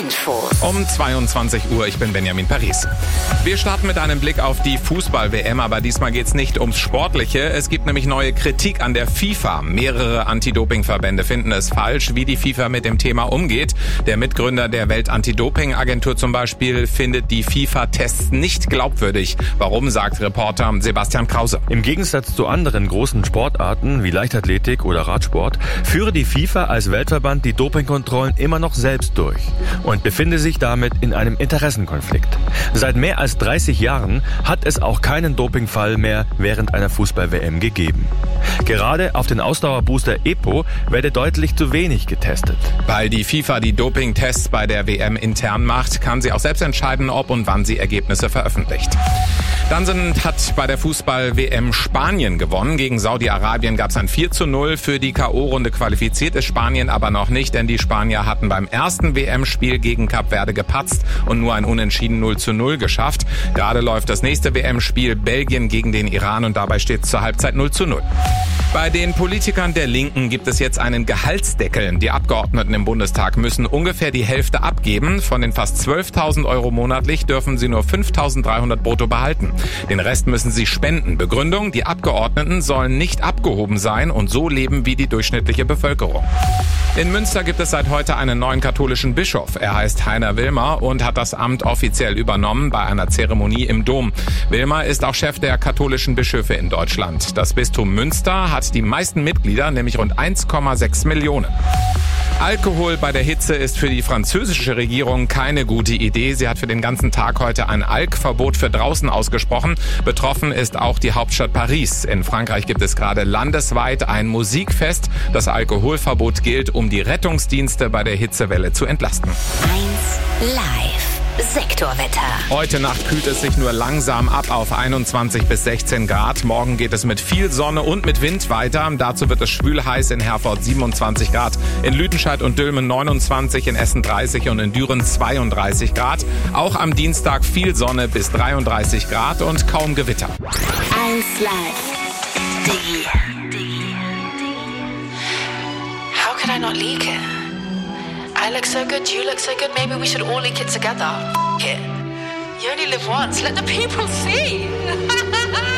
Infos. Um 22 Uhr, ich bin Benjamin Paris. Wir starten mit einem Blick auf die Fußball-WM, aber diesmal geht's nicht ums Sportliche. Es gibt nämlich neue Kritik an der FIFA. Mehrere Anti-Doping-Verbände finden es falsch, wie die FIFA mit dem Thema umgeht. Der Mitgründer der Welt-Anti-Doping-Agentur zum Beispiel findet die FIFA-Tests nicht glaubwürdig. Warum, sagt Reporter Sebastian Krause. Im Gegensatz zu anderen großen Sportarten wie Leichtathletik oder Radsport führe die FIFA als Weltverband die Dopingkontrollen immer noch selbst durch und befinde sich damit in einem Interessenkonflikt. Seit mehr als 30 Jahren hat es auch keinen Dopingfall mehr während einer Fußball-WM gegeben. Gerade auf den Ausdauerbooster EPO werde deutlich zu wenig getestet. Weil die FIFA die Dopingtests bei der WM intern macht, kann sie auch selbst entscheiden, ob und wann sie Ergebnisse veröffentlicht. Dann hat bei der Fußball-WM Spanien gewonnen. Gegen Saudi-Arabien gab es ein 4:0. Für die K.O.-Runde qualifiziert ist Spanien aber noch nicht, denn die Spanier hatten beim ersten WM-Spiel gegen Kap Verde gepatzt und nur ein Unentschieden 0:0 geschafft. Gerade läuft das nächste WM-Spiel Belgien gegen den Iran und dabei steht es zur Halbzeit 0:0. Bei den Politikern der Linken gibt es jetzt einen Gehaltsdeckel. Die Abgeordneten im Bundestag müssen ungefähr die Hälfte abgeben. Von den fast 12.000 Euro monatlich dürfen sie nur 5.300 brutto behalten. Den Rest müssen sie spenden. Begründung: Die Abgeordneten sollen nicht abgehoben sein und so leben wie die durchschnittliche Bevölkerung. In Münster gibt es seit heute einen neuen katholischen Bischof. Er heißt Heiner Wilmer und hat das Amt offiziell übernommen bei einer Zeremonie im Dom. Wilmer ist auch Chef der katholischen Bischöfe in Deutschland. Das Bistum Münster hat die meisten Mitglieder, nämlich rund 1,6 Millionen. Alkohol bei der Hitze ist für die französische Regierung keine gute Idee. Sie hat für den ganzen Tag heute ein Alkverbot für draußen ausgesprochen. Betroffen ist auch die Hauptstadt Paris. In Frankreich gibt es gerade landesweit ein Musikfest. Das Alkoholverbot gilt, um die Rettungsdienste bei der Hitzewelle zu entlasten. 1 Live. Sektorwetter. Heute Nacht kühlt es sich nur langsam ab auf 21 bis 16 Grad. Morgen geht es mit viel Sonne und mit Wind weiter. Dazu wird es schwül heiß in Herford 27 Grad, in Lüdenscheid und Dülmen 29, in Essen 30 und in Düren 32 Grad. Auch am Dienstag viel Sonne bis 33 Grad und kaum Gewitter. 1 Live. How could I not leak it? I look so good, you look so good, maybe we should all leak it together. F*** it. You only live once, let the people see.